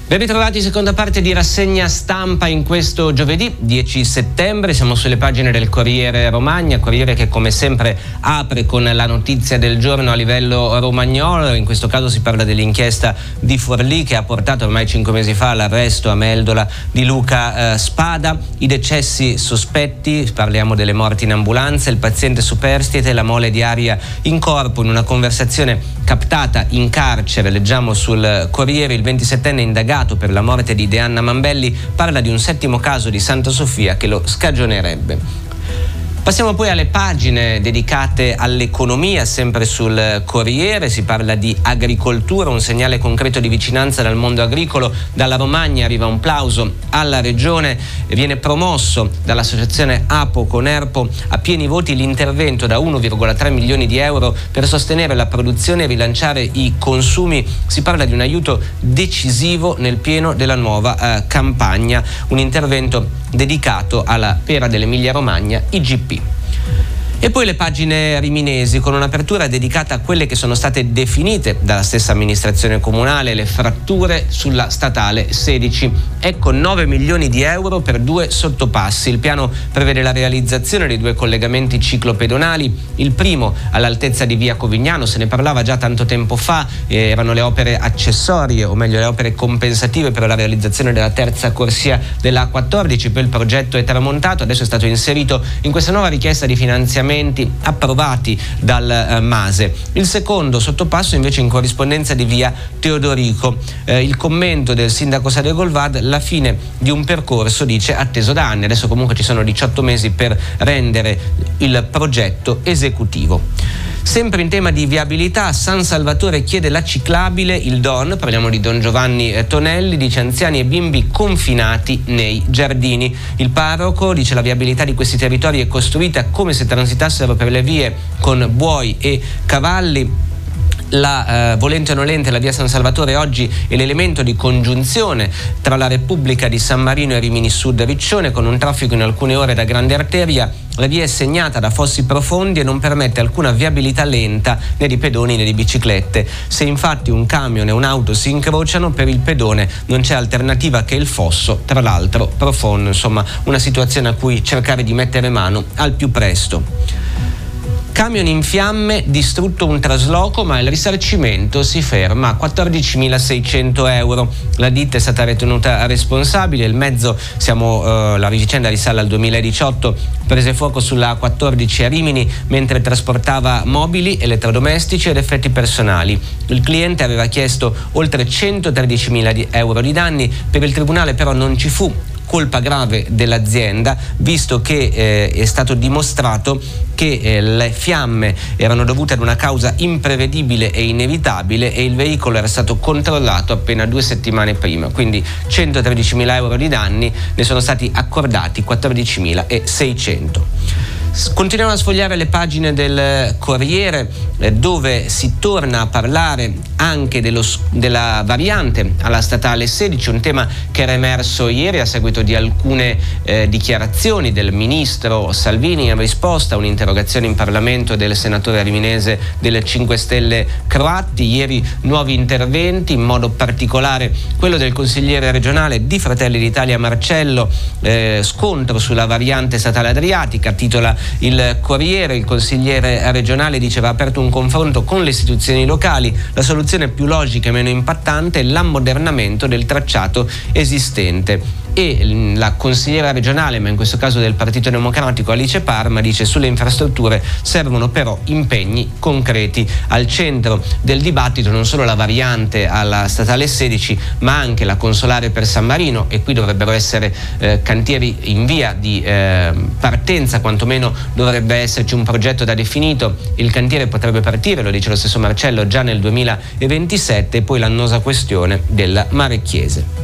Ben ritrovati, seconda parte di rassegna stampa in questo giovedì 10 settembre. Siamo sulle pagine del Corriere Romagna, Corriere che come sempre apre con la notizia del giorno a livello romagnolo. In questo caso si parla dell'inchiesta di Forlì che ha portato ormai 5 mesi fa all'arresto a Meldola di Luca Spada. I decessi sospetti, parliamo delle morti in ambulanza, il paziente superstite e la mole di aria in corpo. In una conversazione captata in carcere, leggiamo sul Corriere, il 27enne indagato per la morte di Deanna Mambelli parla di un 7° caso di Santa Sofia che lo scagionerebbe. Passiamo poi alle pagine dedicate all'economia, sempre sul Corriere. Si parla di agricoltura, un segnale concreto di vicinanza dal mondo agricolo. Dalla Romagna arriva un plauso alla Regione e viene promosso dall'associazione APO con ERPO a pieni voti l'intervento da 1,3 milioni di euro per sostenere la produzione e rilanciare i consumi. Si parla di un aiuto decisivo nel pieno della nuova campagna, un intervento dedicato alla pera dell'Emilia Romagna, IGP. E poi le pagine riminesi con un'apertura dedicata a quelle che sono state definite dalla stessa amministrazione comunale le fratture sulla statale 16. Ecco 9 milioni di euro per 2 sottopassi. Il piano prevede la realizzazione di 2 collegamenti ciclopedonali, il primo all'altezza di via Covignano, se ne parlava già tanto tempo fa, erano le opere accessorie, o meglio le opere compensative per la realizzazione della terza corsia della A14, poi il progetto è tramontato, adesso è stato inserito in questa nuova richiesta di finanziamento approvati dal Mase. Il secondo sottopasso invece in corrispondenza di via Teodorico. Il commento del sindaco Sadio Golvad: la fine di un percorso, dice, atteso da anni. Adesso comunque ci sono 18 mesi per rendere il progetto esecutivo. Sempre in tema di viabilità, San Salvatore chiede la ciclabile, il Don, parliamo di Don Giovanni Tonelli, dice anziani e bimbi confinati nei giardini. Il parroco dice la viabilità di questi territori è costruita come se transitassero per le vie con buoi e cavalli. Volente o nolente, la via San Salvatore oggi è l'elemento di congiunzione tra la Repubblica di San Marino e Rimini Sud Riccione, con un traffico in alcune ore da grande arteria. La via è segnata da fossi profondi e non permette alcuna viabilità lenta né di pedoni né di biciclette. Se infatti un camion e un'auto si incrociano, per il pedone non c'è alternativa che il fosso, tra l'altro profondo. Insomma, una situazione a cui cercare di mettere mano al più presto. Camion in fiamme, distrutto un trasloco, ma il risarcimento si ferma a 14.600 euro. La ditta è stata ritenuta responsabile. Il mezzo, la vicenda risale al 2018, prese fuoco sulla A14 a Rimini mentre trasportava mobili, elettrodomestici ed effetti personali. Il cliente aveva chiesto oltre 113.000 euro di danni. Per il tribunale però non ci fu colpa grave dell'azienda, visto che è stato dimostrato che le fiamme erano dovute ad una causa imprevedibile e inevitabile e il veicolo era stato controllato appena 2 settimane prima. Quindi 113.000 euro di danni, ne sono stati accordati 14.600. Continuiamo a sfogliare le pagine del Corriere, dove si torna a parlare anche della variante alla statale 16, un tema che era emerso ieri a seguito di alcune dichiarazioni del ministro Salvini in risposta a un'interrogazione in Parlamento del senatore riminese del 5 Stelle Croatti. Ieri nuovi interventi, in modo particolare quello del consigliere regionale di Fratelli d'Italia Marcello, scontro sulla variante statale adriatica, titola il Corriere. Il consigliere regionale diceva: ha aperto un confronto con le istituzioni locali, la soluzione più logica e meno impattante è l'ammodernamento del tracciato esistente. E la consigliera regionale, ma in questo caso del Partito Democratico, Alice Parma, dice: sulle infrastrutture servono però impegni concreti. Al centro del dibattito non solo la variante alla statale 16, ma anche la consolare per San Marino, e qui dovrebbero essere cantieri in via di partenza, quantomeno dovrebbe esserci un progetto da definito. Il cantiere potrebbe partire, lo dice lo stesso Marcello, già nel 2027, e poi l'annosa questione del Mare Chiese.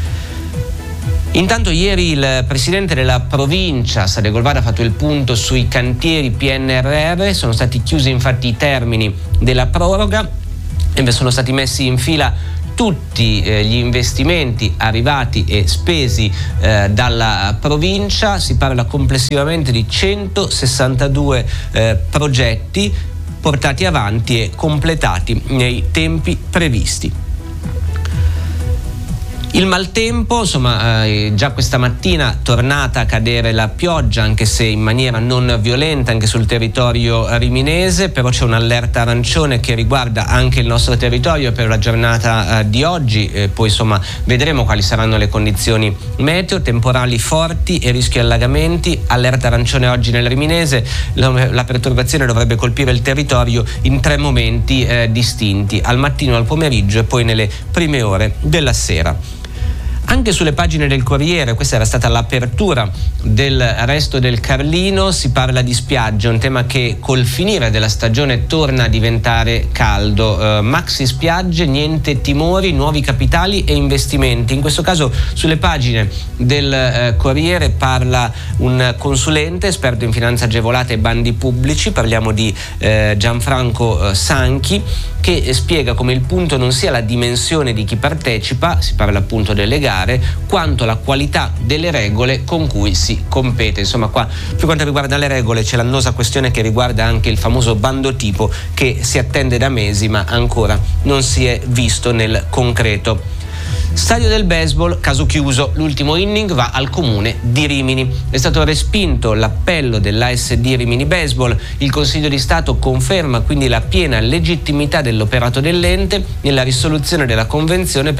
Intanto ieri il presidente della provincia, Sadio Golvad, ha fatto il punto sui cantieri PNRR. Sono stati chiusi infatti i termini della proroga e sono stati messi in fila tutti gli investimenti arrivati e spesi dalla provincia. Si parla complessivamente di 162 progetti portati avanti e completati nei tempi previsti. Il maltempo, insomma, già questa mattina tornata a cadere la pioggia, anche se in maniera non violenta anche sul territorio riminese, però c'è un'allerta arancione che riguarda anche il nostro territorio per la giornata di oggi, poi insomma vedremo quali saranno le condizioni meteo, temporali forti e rischio allagamenti. Allerta arancione oggi nel riminese, la perturbazione dovrebbe colpire il territorio in 3 momenti distinti, al mattino, al pomeriggio e poi nelle prime ore della sera. Anche sulle pagine del Corriere, questa era stata l'apertura del Resto del Carlino, si parla di spiagge, un tema che col finire della stagione torna a diventare caldo. Maxi spiagge, niente timori, nuovi capitali e investimenti. In questo caso sulle pagine del Corriere parla un consulente esperto in finanza agevolata e bandi pubblici, parliamo di Gianfranco Sanchi, che spiega come il punto non sia la dimensione di chi partecipa, si parla appunto delle gare, quanto la qualità delle regole con cui si compete. Insomma, qua per quanto riguarda le regole c'è l'annosa questione che riguarda anche il famoso bando tipo che si attende da mesi ma ancora non si è visto nel concreto. Stadio del baseball, caso chiuso, l'ultimo inning va al comune di Rimini. È stato respinto l'appello dell'ASD Rimini Baseball, il Consiglio di Stato conferma quindi la piena legittimità dell'operato dell'ente nella risoluzione della convenzione per